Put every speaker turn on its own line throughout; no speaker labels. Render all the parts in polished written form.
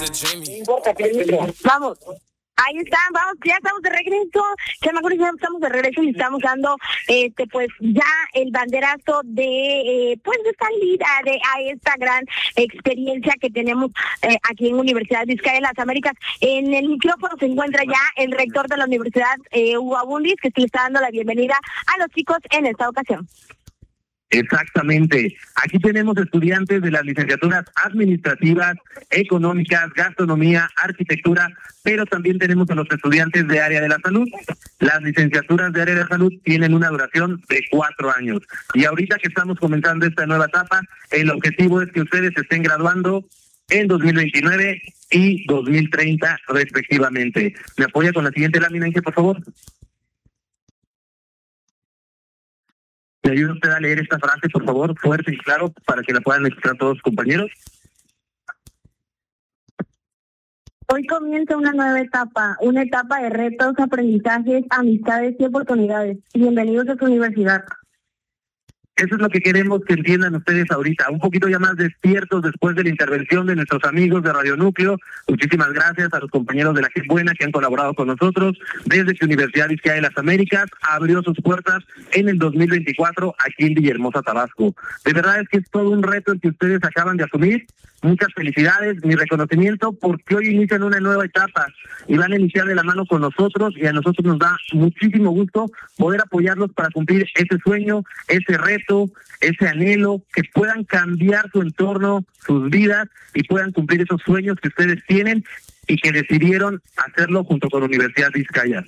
Vamos. Ahí están, vamos, ya estamos de regreso, ya mejor ya estamos de regreso y estamos dando, pues ya el banderazo de, pues de salida a esta gran experiencia que tenemos aquí en Universidad Vizcaya de las Américas. En el micrófono se encuentra ya el rector de la universidad, Hugo Abundis, que le está dando la bienvenida a los chicos en esta ocasión.
Exactamente. Aquí tenemos estudiantes de las licenciaturas administrativas, económicas, gastronomía, arquitectura, pero también tenemos a los estudiantes de área de la salud. Las licenciaturas de área de la salud tienen una duración de 4 años. Y ahorita que estamos comenzando esta nueva etapa, el objetivo es que ustedes se estén graduando en 2029 y 2030 respectivamente. ¿Me apoya con la siguiente lámina, Inge, por favor? ¿Me ayuda usted a leer esta frase, por favor, fuerte y claro, para que la puedan escuchar todos los compañeros?
Hoy comienza una nueva etapa, una etapa de retos, aprendizajes, amistades y oportunidades. Bienvenidos a su universidad.
Eso es lo que queremos que entiendan ustedes ahorita, un poquito ya más despiertos después de la intervención de nuestros amigos de Radio Núcleo. Muchísimas gracias a los compañeros de la Gente Buena que han colaborado con nosotros desde que Universidad Vizcaya de las Américas abrió sus puertas en el 2024 aquí en Villahermosa, Tabasco. De verdad es que es todo un reto el que ustedes acaban de asumir. Muchas felicidades, mi reconocimiento, porque hoy inician una nueva etapa y van a iniciar de la mano con nosotros, y a nosotros nos da muchísimo gusto poder apoyarlos para cumplir ese sueño, ese reto, ese anhelo, que puedan cambiar su entorno, sus vidas, y puedan cumplir esos sueños que ustedes tienen y que decidieron hacerlo junto con la Universidad Vizcaya.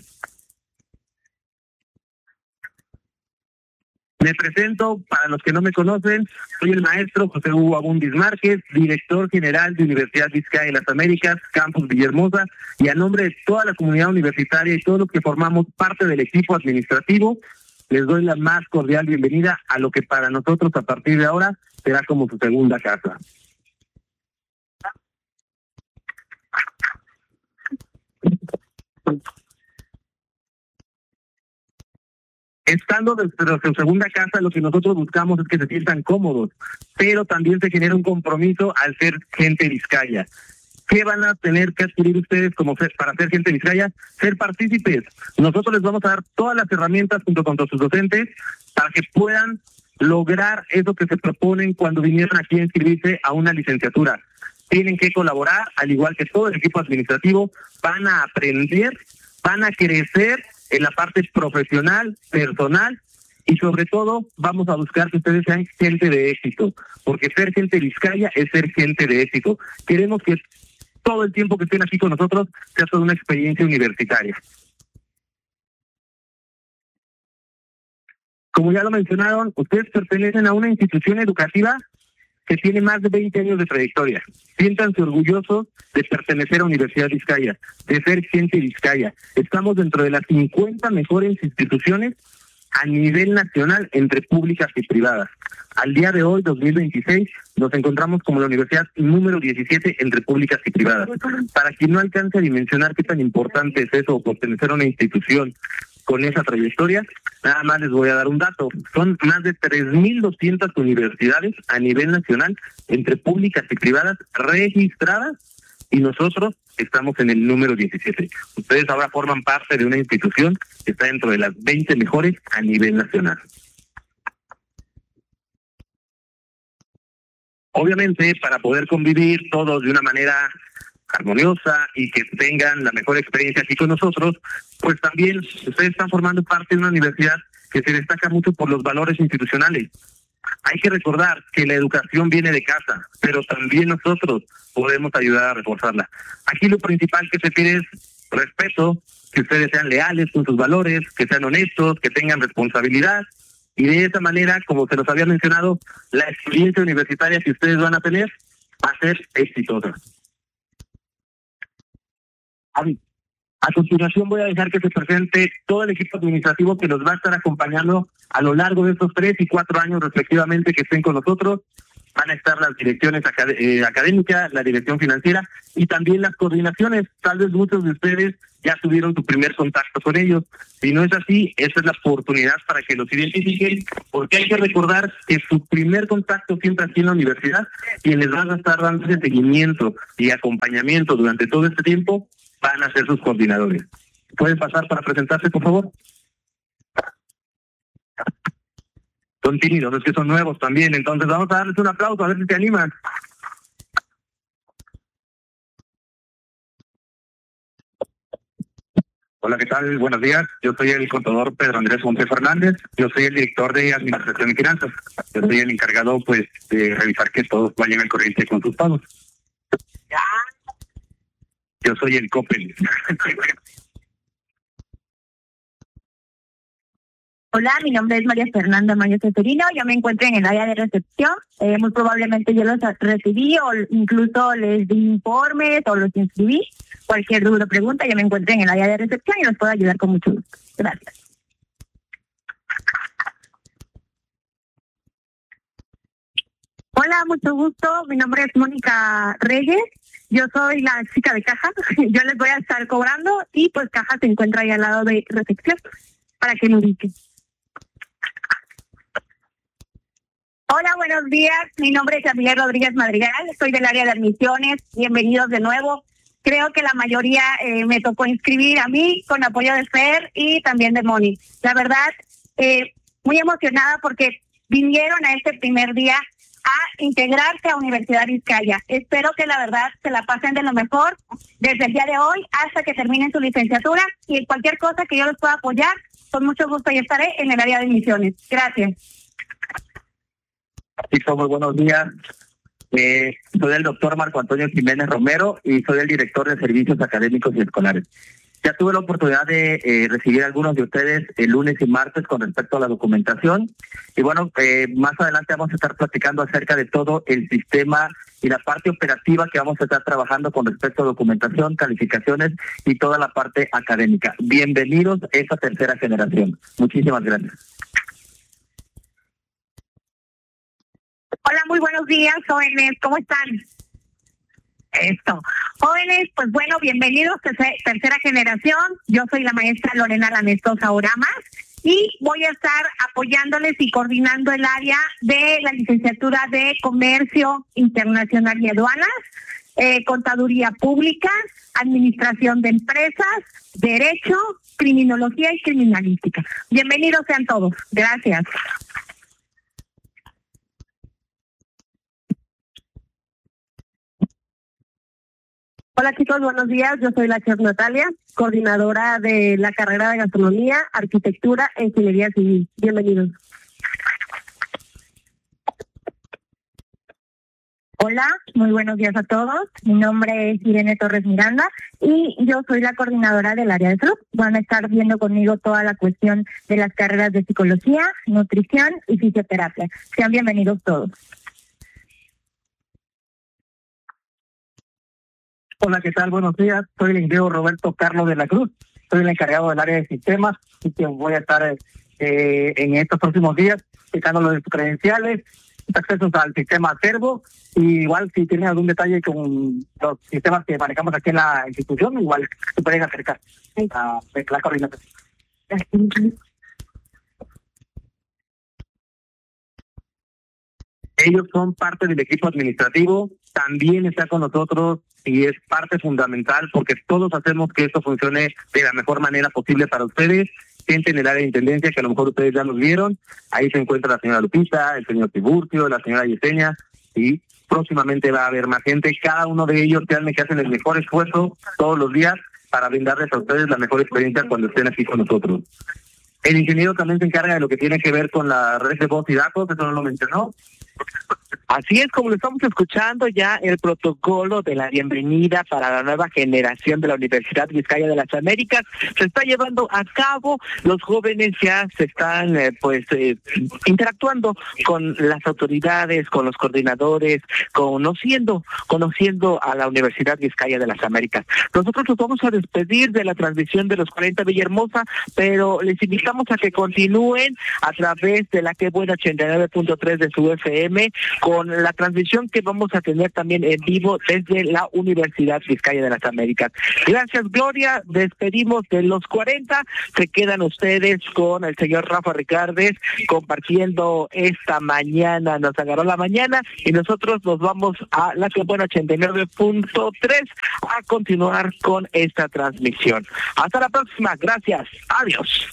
Me presento, para los que no me conocen, soy el maestro José Hugo Abundis Márquez, director general de Universidad Vizcaya de las Américas, Campus Villahermosa, y a nombre de toda la comunidad universitaria y todos los que formamos parte del equipo administrativo, les doy la más cordial bienvenida a lo que para nosotros a partir de ahora será como su segunda casa. Estando desde su segunda casa, lo que nosotros buscamos es que se sientan cómodos, pero también se genera un compromiso al ser gente Vizcaya. ¿Qué van a tener que adquirir ustedes para ser gente Vizcaya? Ser partícipes. Nosotros les vamos a dar todas las herramientas junto con sus docentes para que puedan lograr eso que se proponen cuando vinieron aquí a inscribirse a una licenciatura. Tienen que colaborar, al igual que todo el equipo administrativo, van a aprender, van a crecer en la parte profesional, personal, y sobre todo vamos a buscar que ustedes sean gente de éxito, porque ser gente Vizcaya es ser gente de éxito. Queremos que todo el tiempo que estén aquí con nosotros sea toda una experiencia universitaria. Como ya lo mencionaron, ustedes pertenecen a una institución educativa que tiene más de 20 años de trayectoria. Siéntanse orgullosos de pertenecer a Universidad Vizcaya, de ser gente Vizcaya. Estamos dentro de las 50 mejores instituciones a nivel nacional entre públicas y privadas. Al día de hoy, 2026, nos encontramos como la universidad número 17 entre públicas y privadas. Para quien no alcance a dimensionar qué tan importante es eso, pertenecer a una institución con esa trayectoria, nada más les voy a dar un dato. Son más de 3.200 universidades a nivel nacional, entre públicas y privadas, registradas, y nosotros estamos en el número 17. Ustedes ahora forman parte de una institución que está dentro de las 20 mejores a nivel nacional. Obviamente, para poder convivir todos de una manera armoniosa y que tengan la mejor experiencia aquí con nosotros, pues también ustedes están formando parte de una universidad que se destaca mucho por los valores institucionales. Hay que recordar que la educación viene de casa, pero también nosotros podemos ayudar a reforzarla. Aquí lo principal que se pide es respeto, que ustedes sean leales con sus valores, que sean honestos, que tengan responsabilidad, y de esa manera, como se nos había mencionado, la experiencia universitaria que ustedes van a tener va a ser exitosa. A continuación voy a dejar que se presente todo el equipo administrativo que nos va a estar acompañando a lo largo de estos 3 y 4 años respectivamente que estén con nosotros. van a estar las direcciones académicas, la dirección financiera y también las coordinaciones. Tal vez muchos de ustedes ya tuvieron su primer contacto con ellos. Si no es así, esa es la oportunidad para que los identifiquen, porque hay que recordar que su primer contacto siempre aquí en la universidad, quienes van a estar dando ese seguimiento y acompañamiento durante todo este tiempo, van a ser sus coordinadores. ¿Pueden pasar para presentarse, por favor? Son tímidos, es que son nuevos también, entonces vamos a darles un aplauso, a ver si te animan. Hola, ¿qué tal? Buenos días. Yo soy el contador Pedro Andrés Monte Fernández. Yo soy el director de Administración y Finanzas. Yo soy el encargado, pues, de revisar que todos vayan al corriente con sus pagos. Yo soy el COPEL.
Hola, mi nombre es María Fernanda Mayo Ceferino, yo me encuentro en el área de recepción, muy probablemente yo los recibí o incluso les di informes o los inscribí. Cualquier duda o pregunta, yo me encuentro en el área de recepción y los puedo ayudar con mucho gusto. Gracias. Hola, mucho gusto, mi nombre es Mónica Reyes, yo soy la chica de caja, yo les voy a estar cobrando y pues caja se encuentra ahí al lado de recepción para que lo ubiquen. Hola, buenos días. Mi nombre es Javier Rodríguez Madrigal. Soy del área de admisiones. Bienvenidos de nuevo. Creo que la mayoría me tocó inscribir a mí con apoyo de Fer y también de Moni. La verdad, muy emocionada porque vinieron a este primer día a integrarse a Universidad Vizcaya. Espero que la verdad se la pasen de lo mejor desde el día de hoy hasta que terminen su licenciatura y cualquier cosa que yo los pueda apoyar, con mucho gusto yo estaré en el área de admisiones. Gracias.
Sí, muy buenos días. Soy el doctor Marco Antonio Jiménez Romero y soy el director de servicios académicos y escolares. Ya tuve la oportunidad de recibir a algunos de ustedes el lunes y martes con respecto a la documentación. Y bueno, más adelante vamos a estar platicando acerca de todo el sistema y la parte operativa que vamos a estar trabajando con respecto a documentación, calificaciones y toda la parte académica. Bienvenidos a esta tercera generación. Muchísimas gracias.
Hola, muy buenos días, jóvenes, ¿cómo están? Jóvenes, pues bueno, bienvenidos a tercera generación. Yo soy la maestra Lorena Lanestosa Oramas y voy a estar apoyándoles y coordinando el área de la licenciatura de Comercio Internacional y Aduanas, Contaduría Pública, Administración de Empresas, Derecho, Criminología y Criminalística. Bienvenidos sean todos. Gracias. Hola chicos, buenos días. Yo soy la chef Natalia, coordinadora de la carrera de Gastronomía, Arquitectura e Ingeniería Civil. Bienvenidos. Hola, muy buenos días a todos. Mi nombre es Irene Torres Miranda y yo soy la coordinadora del área de salud. Van a estar viendo conmigo toda la cuestión de las carreras de psicología, nutrición y fisioterapia. Sean bienvenidos todos.
Hola, ¿qué tal? Buenos días. Soy el ingeniero Roberto Carlos de la Cruz. Soy el encargado del área de sistemas y que voy a estar en estos próximos días checando los credenciales, accesos al sistema Servo. Y igual si tienen algún detalle con los sistemas que manejamos aquí en la institución, igual se pueden acercar a la coordinación. Ellos son parte del equipo administrativo, también está con nosotros y es parte fundamental porque todos hacemos que esto funcione de la mejor manera posible para ustedes. Gente en el área de intendencia que a lo mejor ustedes ya nos vieron, ahí se encuentra la señora Lupita, el señor Tiburcio, la señora Yesenia y próximamente va a haber más gente. Cada uno de ellos, créanme que hacen el mejor esfuerzo todos los días para brindarles a ustedes la mejor experiencia cuando estén aquí con nosotros. El ingeniero también se encarga de lo que tiene que ver con la red de voz y datos, eso no lo mencionó.
Así es, como lo estamos escuchando, ya el protocolo de la bienvenida para la nueva generación de la Universidad Vizcaya de las Américas se está llevando a cabo. Los jóvenes ya se están interactuando con las autoridades, con los coordinadores, conociendo a la Universidad Vizcaya de las Américas. Nosotros nos vamos a despedir de la transmisión de los 40 Villahermosa, pero les invitamos a que continúen a través de la que buena 89.3 de su FM p.m. con la transmisión que vamos a tener también en vivo desde la Universidad Vizcaya de las Américas. Gracias, Gloria. Despedimos de los 40. Se quedan ustedes con el señor Rafa Ricardes compartiendo esta mañana. Nos agarró la mañana y nosotros nos vamos a la Buena 89.3 a continuar con esta transmisión. Hasta la próxima. Gracias. Adiós.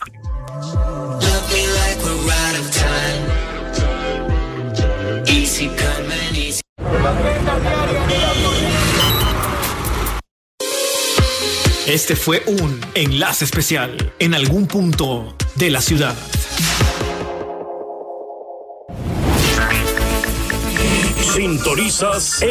Este fue un enlace especial en algún punto de la ciudad.
Sintonizas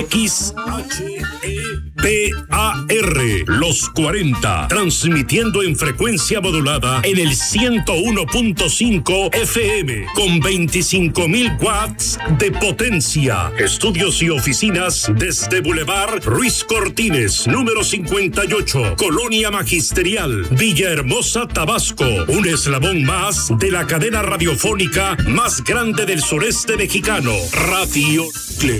XHEPAR, los 40, transmitiendo en frecuencia modulada en el 101.5 FM, con 25,000 watts de potencia. Estudios y oficinas desde Boulevard Ruiz Cortines, número 58, Colonia Magisterial, Villahermosa, Tabasco. Un eslabón más de la cadena radiofónica más grande del sureste mexicano, Radio Núcleo.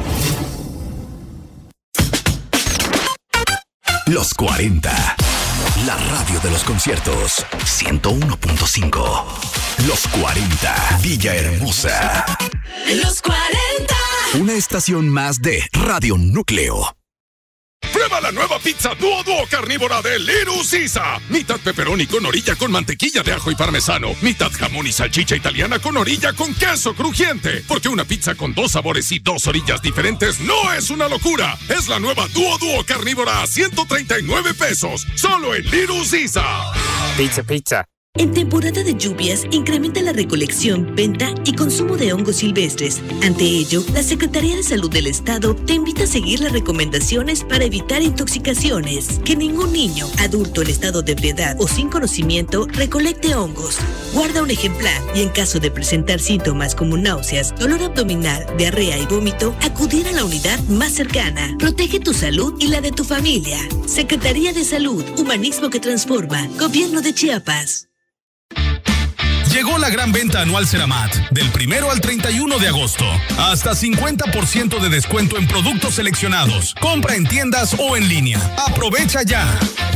Los 40. La radio de los conciertos. 101.5. Los 40. Villahermosa.
Los 40.
Una estación más de Radio Núcleo.
Prueba la nueva pizza Duo carnívora de Little Caesar. Mitad pepperoni con orilla con mantequilla de ajo y parmesano. Mitad jamón y salchicha italiana con orilla con queso crujiente. Porque una pizza con 2 sabores y 2 orillas diferentes no es una locura. Es la nueva Duo carnívora a 139 pesos. Solo en Little Caesar.
Pizza. En temporada de lluvias, incrementa la recolección, venta y consumo de hongos silvestres. Ante ello, la Secretaría de Salud del Estado te invita a seguir las recomendaciones para evitar intoxicaciones. Que ningún niño, adulto en estado de ebriedad o sin conocimiento recolecte hongos. Guarda un ejemplar y en caso de presentar síntomas como náuseas, dolor abdominal, diarrea y vómito, acudir a la unidad más cercana. Protege tu salud y la de tu familia. Secretaría de Salud, Humanismo que Transforma, Gobierno de Chiapas.
Llegó la gran venta anual Ceramat, del 1 al 31 de agosto. Hasta 50% de descuento en productos seleccionados. Compra en tiendas o en línea. ¡Aprovecha ya!